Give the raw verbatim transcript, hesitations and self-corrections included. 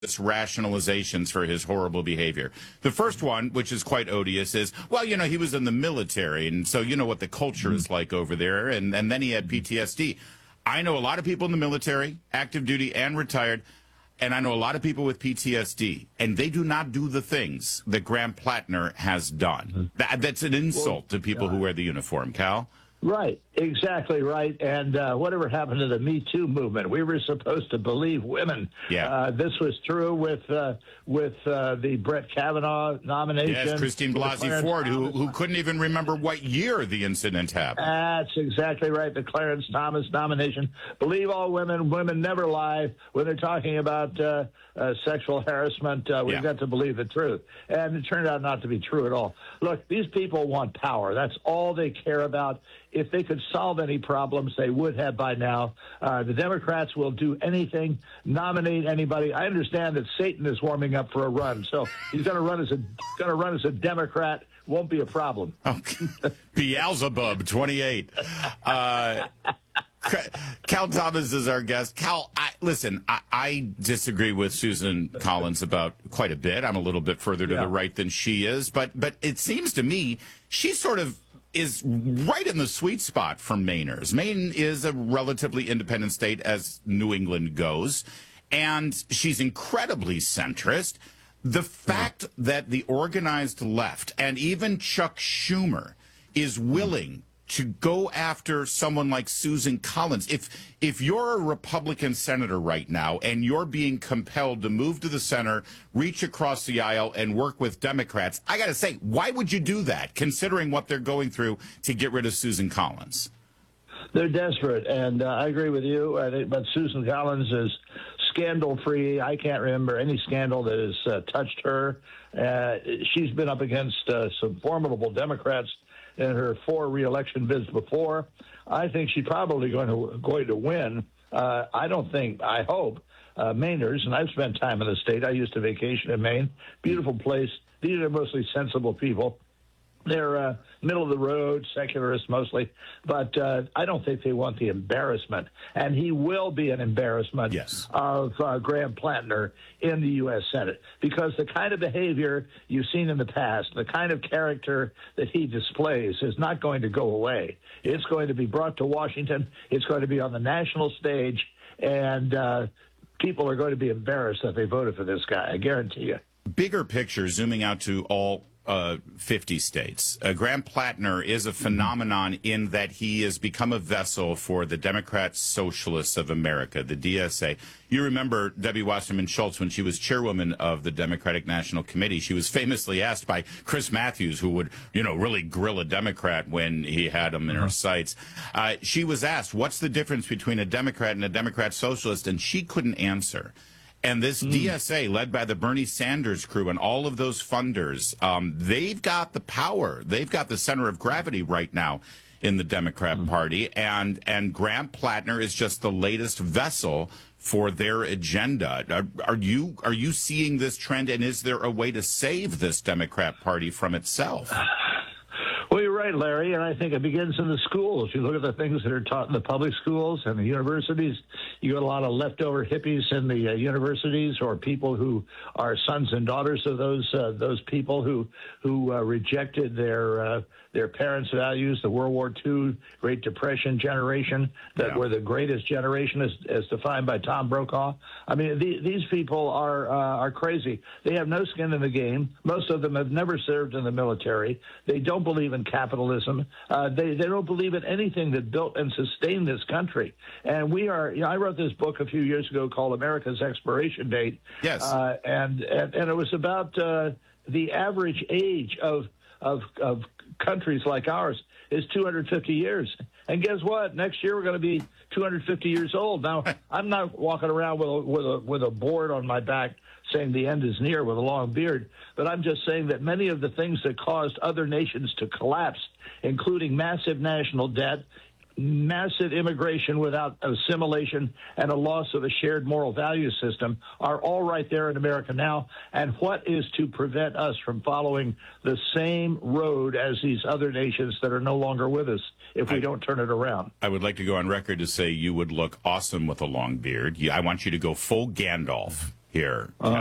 rationalizations for his horrible behavior. The first one, which is quite odious, is, well, you know, he was in the military, and so you know what the culture is like over there, and, and then he had P T S D. I know a lot of people in the military, active duty and retired, and I know a lot of people with P T S D, and they do not do the things that Graham Plattner has done. That, that's an insult to people who wear the uniform, Cal. Right, exactly right. And uh, whatever happened to the Me Too movement? We were supposed to believe women. Yeah. Uh, this was true with uh, with uh, the Brett Kavanaugh nomination. Yes, Christine Blasey Ford, who, who couldn't even remember what year the incident happened. That's exactly right. The Clarence Thomas nomination. Believe all women. Women never lie. When they're talking about uh, uh, sexual harassment, uh, we've Yeah. got to believe the truth. And it turned out not to be true at all. Look, these people want power. That's all they care about. If they could solve any problems, they would have by now. Uh, the Democrats will do anything, nominate anybody. I understand that Satan is warming up for a run, so he's going to run as a going to run as a Democrat. Won't be a problem. Okay. Beelzebub, twenty-eight. Uh, Cal Thomas is our guest. Cal, I, listen, I, I disagree with Susan Collins about quite a bit. I'm a little bit further to Yeah. the right than she is, but but it seems to me she sort of is right in the sweet spot for Mainers. Maine is a relatively independent state as New England goes, and she's incredibly centrist. The fact that the organized left and even Chuck Schumer is willing to go after someone like Susan Collins. If if you're a Republican senator right now and you're being compelled to move to the center, reach across the aisle, and work with Democrats, I got to say, why would you do that, considering what they're going through to get rid of Susan Collins? They're desperate, and uh, I agree with you. I think, but Susan Collins is scandal-free. I can't remember any scandal that has uh, touched her. Uh, she's been up against uh, some formidable Democrats in her four reelection bids before. I think she's probably going to going to win. Uh, I don't think, I hope, uh, Mainers, and I've spent time in the state. I used to vacation in Maine. Beautiful place. These are mostly sensible people. They're uh, middle of the road, secularists mostly, but uh, I don't think they want the embarrassment, and he will be an embarrassment Yes. of uh, Graham Plattner in the U S Senate, because the kind of behavior you've seen in the past, the kind of character that he displays is not going to go away. It's going to be brought to Washington. It's going to be on the national stage, and uh, people are going to be embarrassed that they voted for this guy, I guarantee you. Bigger picture, zooming out to all uh, fifty states. Uh, Graham Plattner is a phenomenon in that he has become a vessel for the Democrat Socialists of America, the D S A. You remember Debbie Wasserman Schultz when she was chairwoman of the Democratic National Committee. She was famously asked by Chris Matthews, who would, you know, really grill a Democrat when he had him in her sights. Uh, she was asked, what's the difference between a Democrat and a Democrat Socialist? And she couldn't answer. And this mm. D S A, led by the Bernie Sanders crew and all of those funders, um, they've got the power. They've got the center of gravity right now in the Democrat mm. Party. And, and Graham Plattner is just the latest vessel for their agenda. Are, are you are you seeing this trend, and is there a way to save this Democrat Party from itself? Well, you're right, Larry, and I think it begins in the schools. You look at the things that are taught in the public schools and the universities. You got a lot of leftover hippies in the uh, universities, or people who are sons and daughters of those uh, those people who who uh, rejected their uh, their parents' values. The World War Two, Great Depression generation that yeah. were the greatest generation, as, as defined by Tom Brokaw. I mean, the, these people are uh, are crazy. They have no skin in the game. Most of them have never served in the military. They don't believe in capitalism. Uh, they, they don't believe in anything that built and sustained this country. And we are, you know, I wrote this book a few years ago called America's Expiration Date. Yes. Uh, and, and, and it was about uh, the average age of, of, of countries like ours is two hundred fifty years. And guess what? Next year we're going to be two hundred fifty years old. Now, I'm not walking around with a, with a, with a board on my back saying the end is near with a long beard, but I'm just saying that many of the things that caused other nations to collapse, including massive national debt, massive immigration without assimilation, and a loss of a shared moral value system, are all right there in America now. And what is to prevent us from following the same road as these other nations that are no longer with us if we I, don't turn it around? I would like to go on record to say you would look awesome with a long beard. I want you to go full Gandalf here. Uh,